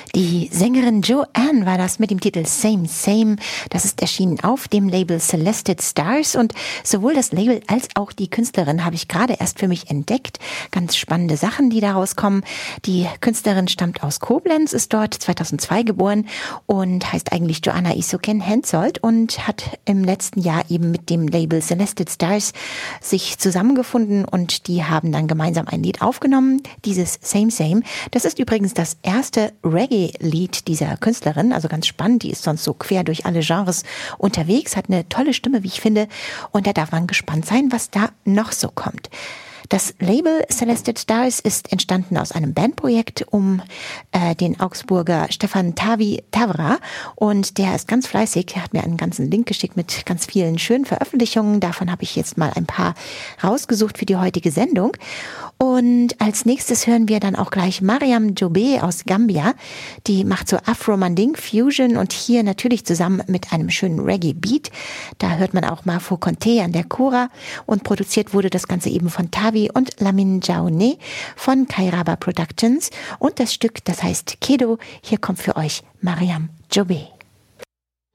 Die Sängerin Joanne war das mit dem Titel Same Same. Das ist erschienen auf dem Label Celested Stars und sowohl das Label als auch die Künstlerin habe ich gerade erst für mich entdeckt. Ganz spannende Sachen, die daraus kommen. Die Künstlerin stammt aus Koblenz, ist dort 2002 geboren und heißt eigentlich Joanna Isoken Hensoldt und hat im letzten Jahr eben mit dem Label Celested Stars sich zusammengefunden und die haben dann gemeinsam ein Lied aufgenommen, dieses Same Same. Das ist übrigens das erste Reggae-Lied dieser Künstlerin, also ganz spannend, die ist sonst so quer durch alle Genres unterwegs, hat eine tolle Stimme, wie ich finde, und da darf man gespannt sein, was da noch so kommt. Das Label Celested Stars ist entstanden aus einem Bandprojekt um den Augsburger Stefan Tavra und der ist ganz fleißig, er hat mir einen ganzen Link geschickt mit ganz vielen schönen Veröffentlichungen, davon habe ich jetzt mal ein paar rausgesucht für die heutige Sendung. Und als nächstes hören wir dann auch gleich Mariam Jobe aus Gambia, die macht so Afro-Manding Fusion und hier natürlich zusammen mit einem schönen Reggae-Beat. Da hört man auch Mafo Conte an der Chora und produziert wurde das Ganze eben von Tavi und Lamin Jaouné von Kairaba Productions und das Stück, das heißt Kedo. Hier kommt für euch Mariam Jobe.